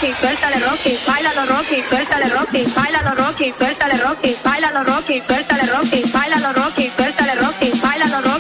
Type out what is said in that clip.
Rocky, suéltale Rocky, bailalo Rocky, suéltale Rocky, bailalo Rocky, suéltale Rocky, bailalo Rocky, suéltale Rocky, bailalo Rocky, suéltale Rocky, bailalo Rocky.